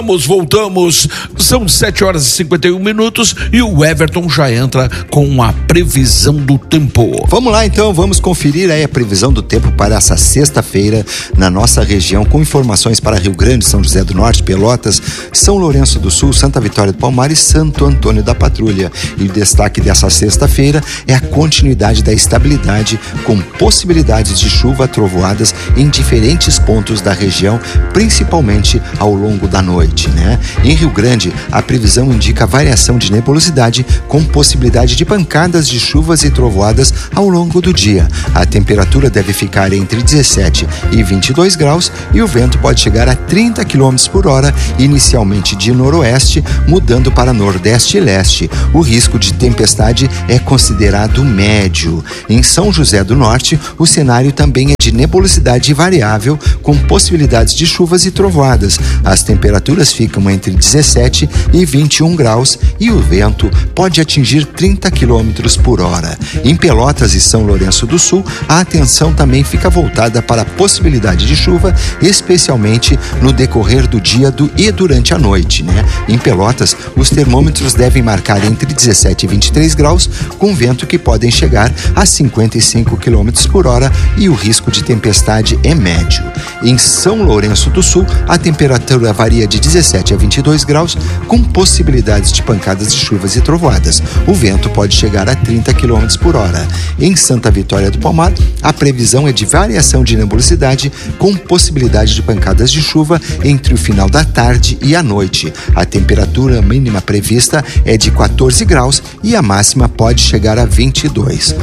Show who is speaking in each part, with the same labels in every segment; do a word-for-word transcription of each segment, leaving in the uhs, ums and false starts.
Speaker 1: Voltamos, voltamos, são sete horas e cinquenta e um minutos e o Everton já entra com a previsão do tempo.
Speaker 2: Vamos lá então, vamos conferir aí a previsão do tempo para essa sexta-feira na nossa região, com informações para Rio Grande, São José do Norte, Pelotas, São Lourenço do Sul, Santa Vitória do Palmar e Santo Antônio da Patrulha. E o destaque dessa sexta-feira é a continuidade da estabilidade, com possibilidades de chuva, trovoadas em diferentes pontos da região, principalmente ao longo da noite. Né? Em Rio Grande, a previsão indica variação de nebulosidade com possibilidade de pancadas de chuvas e trovoadas ao longo do dia. A temperatura deve ficar entre dezessete e vinte e dois graus e o vento pode chegar a trinta quilômetros por hora, inicialmente de noroeste, mudando para nordeste e leste. O risco de tempestade é considerado médio. Em São José do Norte, o cenário também é de nebulosidade variável com possibilidades de chuvas e trovoadas. As temperaturas ficam entre dezessete e vinte e um graus e o vento pode atingir trinta quilômetros por hora. Em Pelotas e São Lourenço do Sul, a atenção também fica voltada para a possibilidade de chuva, especialmente no decorrer do dia do, e durante a noite, né? Em Pelotas, os termômetros devem marcar entre dezessete e vinte e três graus, com vento que podem chegar a cinquenta e cinco quilômetros por hora e o risco de tempestade é médio. Em São Lourenço do Sul, a temperatura varia de dezessete a vinte e dois graus, com possibilidades de pancadas de chuvas e trovoadas. O vento pode chegar a trinta quilômetros por hora. Em Santa Vitória do Palmar, a previsão é de variação de nebulosidade, com possibilidade de pancadas de chuva entre o final da tarde e a noite. A temperatura mínima prevista é de quatorze graus e a máxima pode chegar a vinte e dois.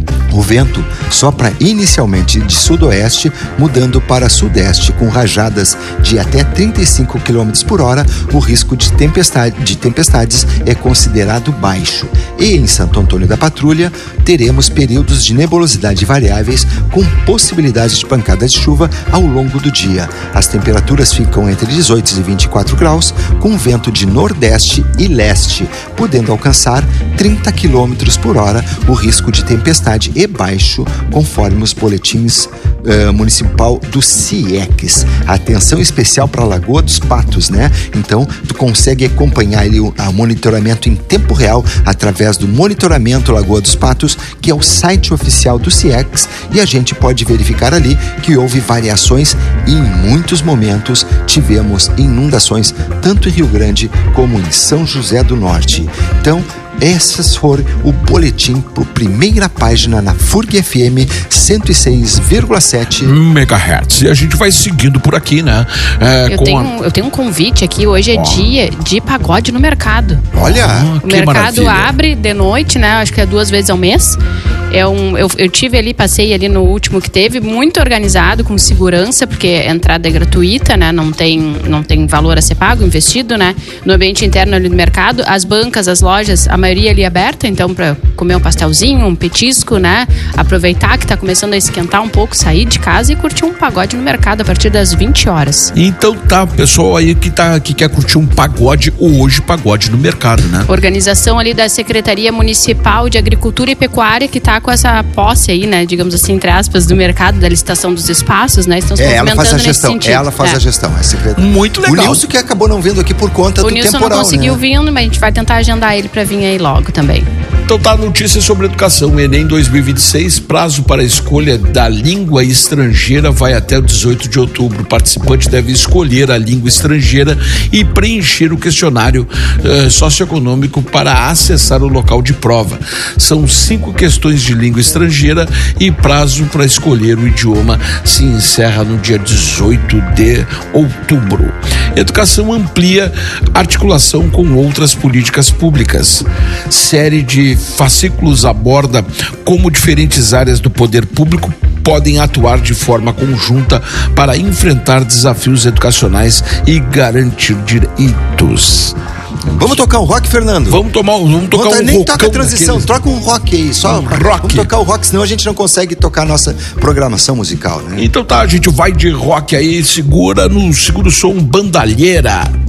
Speaker 2: O vento sopra inicialmente de sudoeste, mudando para sudeste, com rajadas de até trinta e cinco quilômetros por hora. O risco de, tempestade, de tempestades é considerado baixo. E em Santo Antônio da Patrulha, teremos períodos de nebulosidade variáveis, com possibilidade de pancadas de chuva ao longo do dia. As temperaturas ficam entre dezoito e vinte e quatro graus, com vento de nordeste e leste, podendo alcançar trinta quilômetros por hora. O risco de tempestade é baixo, conforme os boletins uh, municipal do CIEX. Atenção especial para a Lagoa dos Patos, né? Então, tu consegue acompanhar ali o a monitoramento em tempo real através do Monitoramento Lagoa dos Patos, que é o site oficial do CIEX, e a gente pode verificar ali que houve variações e em muitos momentos tivemos inundações, tanto em Rio Grande como em São José do Norte. Então, essas foram o boletim para a primeira página na F U R G F M cento e seis vírgula sete
Speaker 1: megahertz. E a gente vai seguindo por aqui, né?
Speaker 3: É, eu, com tenho, a... eu tenho um convite aqui. Hoje é oh. dia de pagode no mercado.
Speaker 2: Olha!
Speaker 3: Oh, o mercado maravilha. Abre de noite, né? Acho que é duas vezes ao mês. É um, eu, eu tive ali, passei ali no último que teve, muito organizado, com segurança, porque a entrada é gratuita, né? Não tem, não tem valor a ser pago, investido, né? No ambiente interno ali do mercado, as bancas, as lojas, a maioria ali aberta, então para comer um pastelzinho, um petisco, né? Aproveitar que tá começando a esquentar um pouco, sair de casa e curtir um pagode no mercado a partir das vinte horas.
Speaker 1: Então tá, pessoal aí que, tá, que quer curtir um pagode, hoje pagode no mercado, né?
Speaker 3: Organização ali da Secretaria Municipal de Agricultura e Pecuária, que tá com essa posse aí, né, digamos assim, entre aspas, do mercado, da licitação dos espaços, né, estão se
Speaker 2: é,
Speaker 3: movimentando
Speaker 2: ela faz a
Speaker 3: nesse
Speaker 2: gestão,
Speaker 3: sentido.
Speaker 2: Ela faz
Speaker 3: é.
Speaker 2: a gestão, é secretária.
Speaker 1: Muito legal.
Speaker 2: O Nilson que acabou não vindo aqui por conta
Speaker 3: o
Speaker 2: do
Speaker 3: Nilson
Speaker 2: temporal,
Speaker 3: não conseguiu
Speaker 2: né?
Speaker 3: vir, mas a gente vai tentar agendar ele para vir aí logo também.
Speaker 1: Então tá, notícia sobre educação. Enem dois mil e vinte e seis, prazo para a escolha da língua estrangeira vai até o dezoito de outubro. O participante deve escolher a língua estrangeira e preencher o questionário uh, socioeconômico para acessar o local de prova. São cinco questões de língua estrangeira e prazo para escolher o idioma se encerra no dia dezoito de outubro. Educação amplia articulação com outras políticas públicas. Série de fascículos aborda como diferentes áreas do poder público podem atuar de forma conjunta para enfrentar desafios educacionais e garantir direitos.
Speaker 2: Vamos tocar um rock, Fernando?
Speaker 1: Vamos tomar, vamos tocar
Speaker 2: Vamos,
Speaker 1: um
Speaker 2: nem
Speaker 1: rockão.
Speaker 2: toca a transição, daqueles... troca um rock aí, só.
Speaker 1: Um rock.
Speaker 2: Vamos tocar o rock, senão a gente não consegue tocar a nossa programação musical, né?
Speaker 1: Então tá, a gente vai de rock aí, segura no segura o som Bandalheira.